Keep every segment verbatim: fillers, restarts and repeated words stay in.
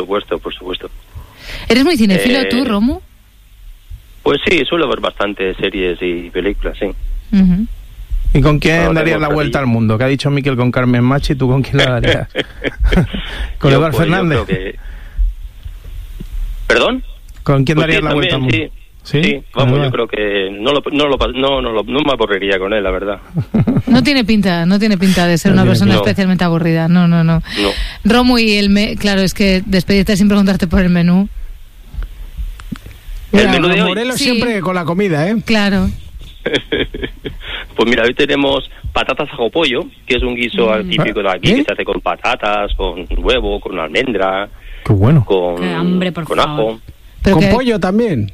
supuesto, por supuesto. ¿Eres muy cinéfilo Eh, tú, Romu? Pues sí, suelo ver bastante series y películas, sí. Uh-huh. ¿Y con quién No, darías tengo la vuelta cariño. al mundo? Que ha dicho Miquel con Carmen Machi, ¿tú con quién la darías? ¿Con Yo, Eduard pues, yo Fernández? creo que... ¿Perdón? ¿Con quién Pues darías sí, la vuelta al mundo? también, sí. Sí, Sí, con vamos, yo Eduard. creo que no lo, no, lo, no, no, lo- no me aburriría con él, la verdad. No tiene pinta, no tiene pinta de ser No una tiene persona pinta. especialmente aburrida. No, no, no. No. Romu, y el me... claro, es que despedirte sin preguntarte por el menú. ¿El Mira, menú de hoy? Morelos Sí. siempre con la comida, ¿eh? Claro. Pues mira, hoy tenemos patatas ajo pollo, que es un guiso Mm. típico de aquí, ¿Eh? que se hace con patatas, con huevo, con almendra, Qué bueno. con, Qué hambre, por con favor. ajo. Pero Con que- pollo también.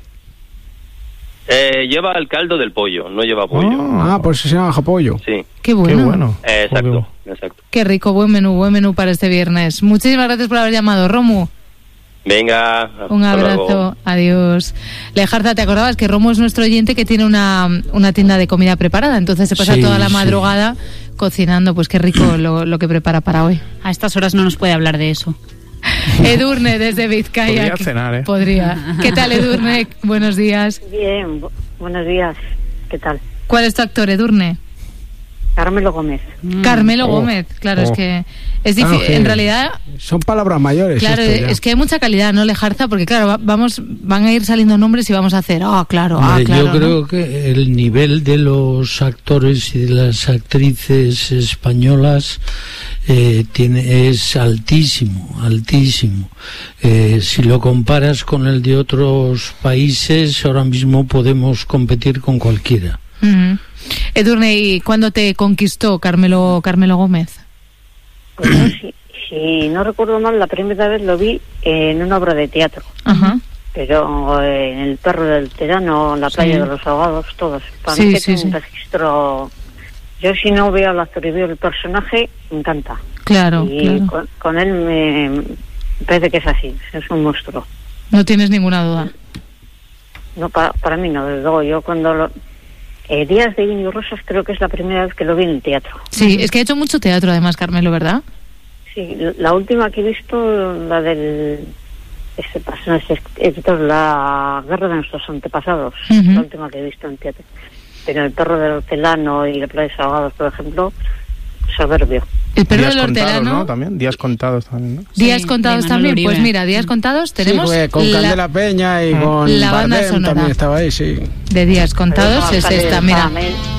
Eh, lleva el caldo del pollo, no lleva pollo. Ah, pues se llama japollo. Sí, Qué bueno. Qué bueno. eh, exacto, Joder. exacto. Qué rico, buen menú, buen menú para este viernes. Muchísimas gracias por haber llamado, Romu. Venga, Un hasta abrazo, luego. adiós. Lejarza, ¿te acordabas que Romu es nuestro oyente que tiene una, una tienda de comida preparada? Entonces se pasa Sí, toda la sí. madrugada cocinando, pues qué rico lo, lo que prepara para hoy. A estas horas no nos puede hablar de eso. Edurne, desde Vizcaya. Podría cenar, ¿eh? Podría. ¿Qué tal, Edurne? Buenos días. Bien, bu- buenos días. ¿Qué tal? ¿Cuál es tu actor, Edurne? Carmelo Gómez. Carmelo Oh, Gómez. Claro, es oh. que es Claro difícil. que En realidad, Son palabras mayores. claro, esto ya. es que hay mucha calidad, ¿no, Lejarza? Porque claro, va- vamos, van a ir saliendo nombres y vamos a hacer, ah, claro, ah, Hombre, claro. yo ¿no? creo que el nivel de los actores y de las actrices españolas eh, tiene es altísimo, altísimo. Eh, si lo comparas con el de otros países, ahora mismo podemos competir con cualquiera. Ujú. Edurne, ¿y cuándo te conquistó Carmelo, Carmelo Gómez? Pues yo, si, si no recuerdo mal, la primera vez lo vi en una obra de teatro. Ajá. Pero eh, en El perro del tirano, en La playa Sí. de los ahogados, todos. Para Sí, mí que sí, tiene sí. un registro... Yo si no veo al actor y veo el personaje, me encanta. Claro, y claro. Con, con él me, me parece que es así, es un monstruo. No tienes ninguna duda. No, para, para mí no, desde luego. Yo cuando lo... Eh, Días de Vino y Rosas creo que es la primera vez que lo vi en el teatro. Sí, es que ha hecho mucho teatro además, Carmelo, ¿verdad? Sí, la última que he visto, la del... Este, no sé, escritor, la guerra de nuestros antepasados, Ujú. la última que he visto en teatro. Pero El perro del hortelano y La playa de los ahogados, por ejemplo, soberbio. El perro Días del contados, hortelano. ¿no? También, días contados también, ¿no? Días Sí, contados de Manolo también. Uribe. Pues mira, días contados tenemos Sí, pues, con la- Candela Peña y con la banda Bardem sonora. también estaba ahí, sí. de días contados Pero no, es sale esta, el mira. Paramel.